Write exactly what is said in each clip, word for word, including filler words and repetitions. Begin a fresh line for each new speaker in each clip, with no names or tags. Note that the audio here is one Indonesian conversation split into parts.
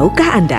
Tahukah Anda?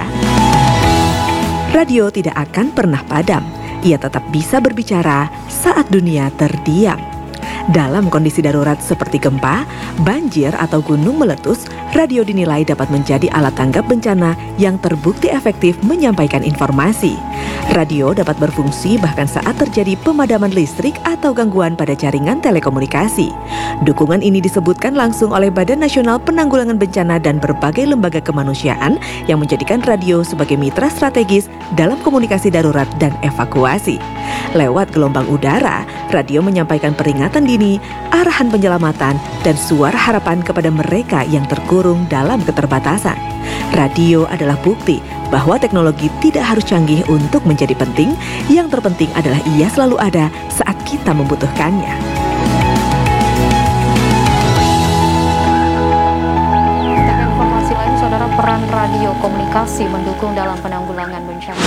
Radio tidak akan pernah padam. Ia tetap bisa berbicara saat dunia terdiam. Dalam kondisi darurat seperti gempa, banjir atau gunung meletus, radio dinilai dapat menjadi alat tanggap bencana yang terbukti efektif menyampaikan informasi. Radio dapat berfungsi bahkan saat terjadi pemadaman listrik atau gangguan pada jaringan telekomunikasi. Dukungan ini disebutkan langsung oleh Badan Nasional Penanggulangan Bencana dan berbagai lembaga kemanusiaan yang menjadikan radio sebagai mitra strategis dalam komunikasi darurat dan evakuasi. Lewat gelombang udara, radio menyampaikan peringatan dini, arahan penyelamatan, dan suara harapan kepada mereka yang terkurung dalam keterbatasan. Radio adalah bukti bahwa teknologi tidak harus canggih untuk menjadi penting. Yang terpenting adalah ia selalu ada saat kita membutuhkannya.
Dan informasi lain, saudara, peran radio komunikasi mendukung dalam penanggulangan bencana.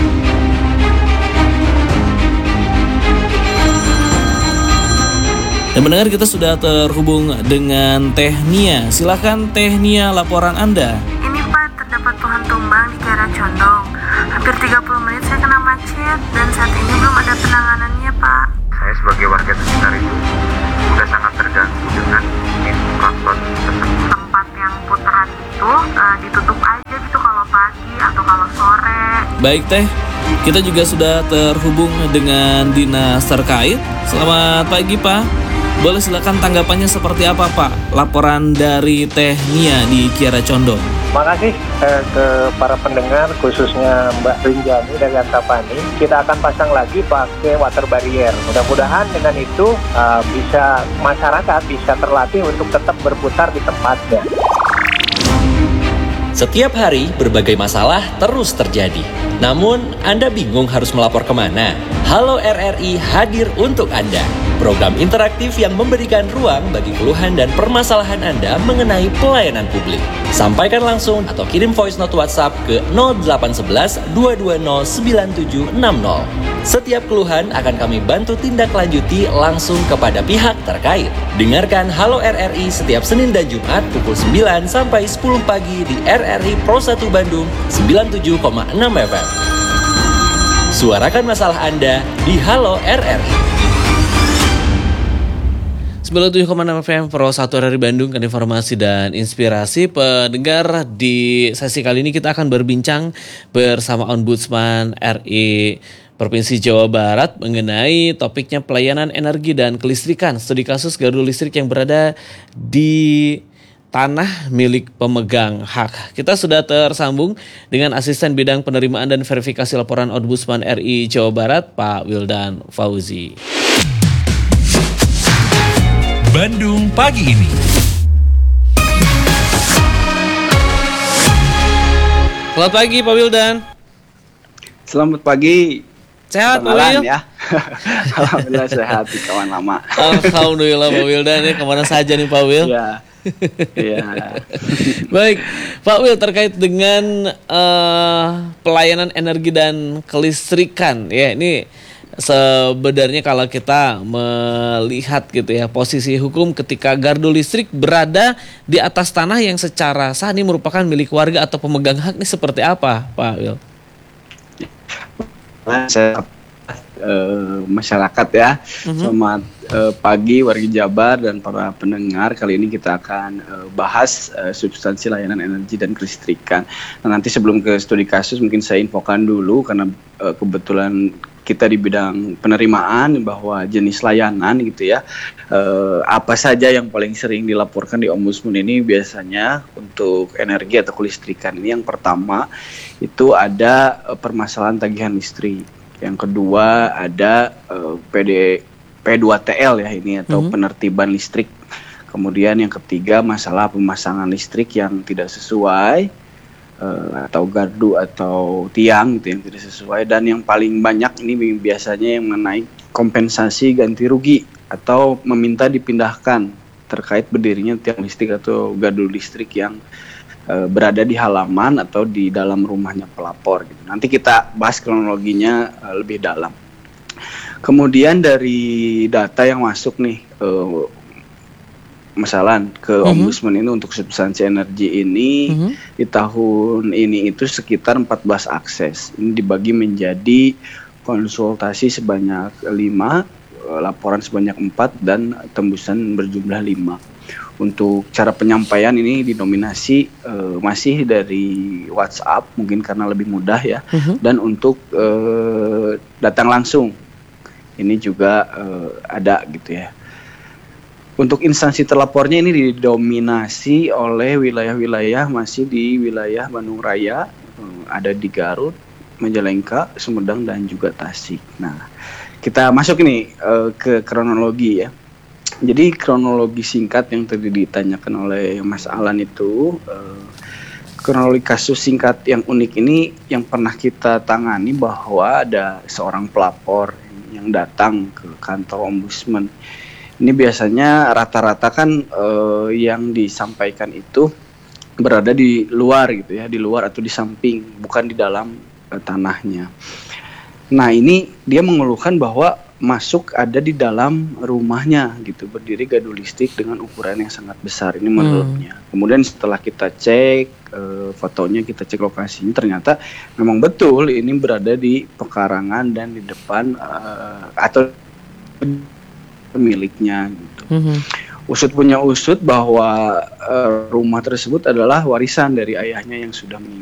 Dan mendengar kita sudah terhubung dengan Teh Nia. Silakan Teh Nia, laporan Anda.
Ini Pak, terdapat pohon tumbang di Kiara Condong. Hampir tiga puluh menit saya kena macet dan saat ini belum ada penanganannya Pak.
Saya sebagai warga sekitar itu sudah sangat terganggu dengan infrastruktur tersebut.
Tempat yang putaran itu uh, ditutup aja gitu kalau pagi atau kalau sore.
Baik Teh, kita juga sudah terhubung dengan dinas terkait. Selamat pagi Pak. Boleh silakan tanggapannya seperti apa Pak? Laporan dari Teh Nia di Kiara Condong.
Terima kasih eh, ke para pendengar, khususnya Mbak Rinjani dari Antapani. Kita akan pasang lagi pakai water barrier. Mudah-mudahan dengan itu uh, bisa masyarakat bisa terlatih untuk tetap berputar di tempatnya.
Setiap hari berbagai masalah terus terjadi. Namun Anda bingung harus melapor kemana? Halo R R I hadir untuk Anda. Program interaktif yang memberikan ruang bagi keluhan dan permasalahan Anda mengenai pelayanan publik. Sampaikan langsung atau kirim voice note WhatsApp ke nol delapan satu satu dua dua nol sembilan tujuh enam nol. Setiap keluhan akan kami bantu tindak lanjuti langsung kepada pihak terkait. Dengarkan Halo R R I setiap Senin dan Jumat pukul sembilan sampai sepuluh pagi di R R I Pro satu Bandung sembilan puluh tujuh koma enam F M. Suarakan masalah Anda di Halo R R I.
sembilan puluh tujuh koma enam F M Pro satu R R I Bandung, kan informasi dan inspirasi. Pendengar, di sesi kali ini kita akan berbincang bersama Ombudsman R I Provinsi Jawa Barat mengenai topiknya pelayanan energi dan kelistrikan, studi kasus gardu listrik yang berada di tanah milik pemegang hak. Kita sudah tersambung dengan Asisten Bidang Penerimaan dan Verifikasi Laporan Ombudsman R I Jawa Barat, Pak Wildan Fauzi.
Bandung pagi ini.
Selamat pagi Pak Wildan.
Selamat pagi.
Sehat Pak Wil?
Ya. Alhamdulillah sehat di kawan lama.
Alhamdulillah Pak Wildan, ya kemana saja nih Pak Wil?
Iya. Iya.
Baik Pak Wil, terkait dengan uh, pelayanan energi dan kelistrikan, ya ini sebenarnya kalau kita melihat gitu ya, posisi hukum ketika gardu listrik berada di atas tanah yang secara sah ini merupakan milik warga atau pemegang hak, ini seperti apa Pak Wil?
Saya uh, masyarakat ya, mm-hmm. Selamat uh, pagi warga Jabar dan para pendengar. Kali ini kita akan uh, bahas uh, substansi layanan energi dan kelistrikan. Nah, nanti sebelum ke studi kasus mungkin saya infokan dulu karena uh, kebetulan kita di bidang penerimaan bahwa jenis layanan gitu ya, uh, apa saja yang paling sering dilaporkan di Ombudsman ini biasanya untuk energi atau kelistrikan. Ini yang pertama itu ada uh, permasalahan tagihan listrik. Yang kedua ada uh, P D P dua T L ya ini atau mm-hmm. penertiban listrik. Kemudian yang ketiga masalah pemasangan listrik yang tidak sesuai uh, atau gardu atau tiang gitu yang tidak sesuai, dan yang paling banyak ini biasanya yang mengenai kompensasi ganti rugi atau meminta dipindahkan terkait berdirinya tiang listrik atau gardu listrik yang uh, berada di halaman atau di dalam rumahnya pelapor gitu. Nanti kita bahas kronologinya uh, lebih dalam. Kemudian dari data yang masuk nih, uh, misalnya ke
Mhm.
Ombudsman ini untuk substansi energi ini
Mhm.
di tahun ini itu sekitar empat belas akses. Ini dibagi menjadi konsultasi sebanyak lima, laporan sebanyak empat, dan tembusan berjumlah lima. Untuk cara penyampaian ini dinominasi eh, masih dari WhatsApp, mungkin karena lebih mudah ya.
Mhm.
Dan untuk eh, datang langsung ini juga eh, ada gitu ya. Untuk instansi terlapornya ini didominasi oleh wilayah-wilayah masih di wilayah Bandung Raya, eh, ada di Garut, Majalengka, Sumedang, dan juga Tasik. Nah, kita masuk nih eh, ke kronologi ya. Jadi kronologi singkat yang tadi ditanyakan oleh Mas Alan itu, eh, kronologi kasus singkat yang unik ini yang pernah kita tangani bahwa ada seorang pelapor yang datang ke kantor Ombudsman. Ini biasanya rata-rata kan eh, yang disampaikan itu berada di luar gitu ya, di luar atau di samping, bukan di dalam eh, tanahnya. Nah, ini dia mengeluhkan bahwa masuk ada di dalam rumahnya gitu, berdiri gadul listrik dengan ukuran yang sangat besar, ini menurutnya. Hmm. Kemudian setelah kita cek eh, fotonya, kita cek lokasinya, ternyata memang betul ini berada di pekarangan dan di depan eh, atau pemiliknya gitu. Mm-hmm. Usut punya usut bahwa uh, rumah tersebut adalah warisan dari ayahnya yang sudah meninggal.